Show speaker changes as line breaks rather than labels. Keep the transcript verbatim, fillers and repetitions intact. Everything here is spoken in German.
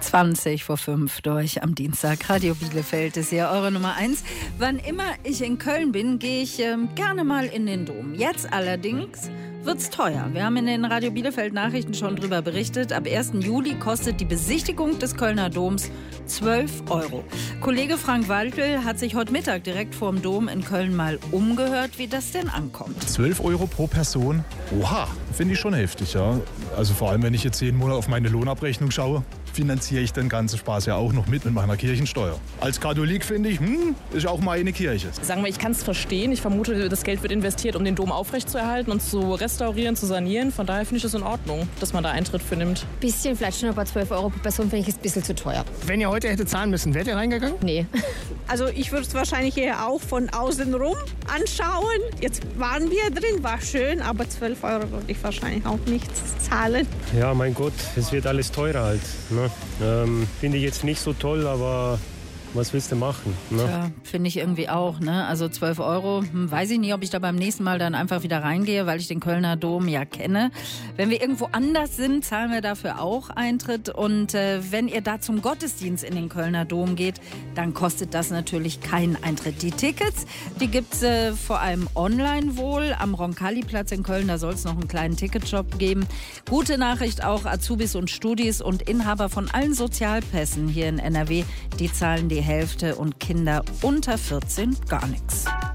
zwanzig vor fünf durch am Dienstag. Radio Bielefeld ist ja eure Nummer eins. Wann immer ich in Köln bin, gehe ich ähm, gerne mal in den Dom. Jetzt allerdings wird's teuer. Wir haben in den Radio Bielefeld Nachrichten schon drüber berichtet. Ab ersten Juli kostet die Besichtigung des Kölner Doms zwölf Euro. Kollege Frank Waltel hat sich heute Mittag direkt vorm Dom in Köln mal umgehört, wie das denn ankommt.
zwölf Euro pro Person? Oha, finde ich schon heftig, ja. Also vor allem, wenn ich jetzt jeden Monat auf meine Lohnabrechnung schaue, finanziere ich den ganzen Spaß ja auch noch mit mit meiner Kirchensteuer. Als Katholik finde ich, hm, ist auch meine Kirche.
Sagen wir, ich kann es verstehen. Ich vermute, das Geld wird investiert, um den Dom aufrechtzuerhalten und zu restaurieren, zu sanieren. Von daher finde ich es in Ordnung, dass man da Eintritt für nimmt.
Bisschen, vielleicht schon, aber zwölf Euro pro Person finde ich ein bisschen zu teuer.
Wenn ihr heute hätte zahlen müssen, wärt ihr reingegangen?
Nee.
Also ich würde es wahrscheinlich eher auch von außen rum anschauen. Jetzt waren wir drin, war schön, aber zwölf Euro würde ich wahrscheinlich auch nicht zahlen.
Ja, mein Gott, es wird alles teurer halt. Ne? Ähm, finde ich jetzt nicht so toll, aber was willst du machen? Ne?
Ja, finde ich irgendwie auch. Ne? Also zwölf Euro, hm, weiß ich nicht, ob ich da beim nächsten Mal dann einfach wieder reingehe, weil ich den Kölner Dom ja kenne. Wenn wir irgendwo anders sind, zahlen wir dafür auch Eintritt. Und äh, wenn ihr da zum Gottesdienst in den Kölner Dom geht, dann kostet das natürlich keinen Eintritt. Die Tickets, die gibt es äh, vor allem online wohl. Am Roncalli-Platz in Köln, da soll es noch einen kleinen Ticketshop geben. Gute Nachricht auch, Azubis und Studis und Inhaber von allen Sozialpässen hier in N R W, die zahlen die Hälfte und Kinder unter vierzehn gar nichts.